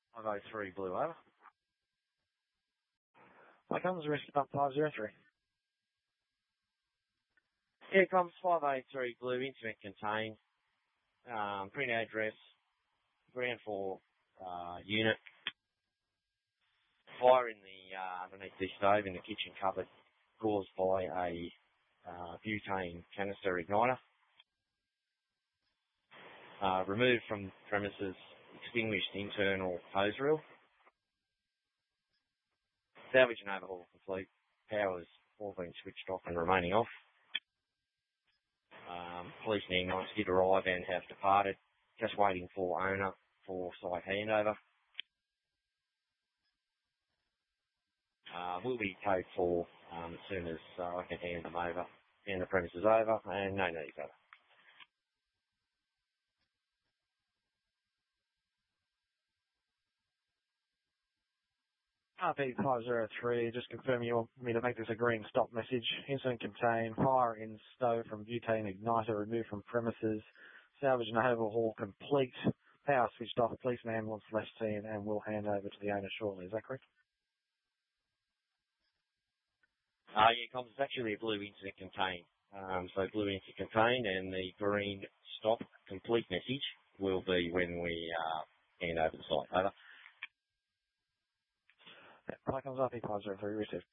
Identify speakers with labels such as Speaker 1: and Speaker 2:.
Speaker 1: 503 Blue, over.
Speaker 2: Here comes rescue up 503.
Speaker 1: Here comes 503 Blue, incident contained. Print address, ground floor unit. Fire in the underneath the stove in the kitchen cupboard caused by a butane canister igniter. Removed from premises, extinguished internal hose reel. Salvage and overhaul complete. Powers all been switched off and remaining off. Police and Ignites did arrive and have departed. Just waiting for owner for site handover. Will be code for as soon as I can hand them over. Hand the premises over and no needs over.
Speaker 2: RP 503, just confirm you want me to make this a green stop message. Incident contained, fire in stove from butane igniter removed from premises, salvage and overhaul complete, power switched off, police and ambulance left scene and will hand over to the owner shortly. Is that correct?
Speaker 1: Yeah, it's actually a blue incident contained. So blue incident contained and the green stop complete message will be when we hand over the site. Over.
Speaker 2: Here comes RP 503, received.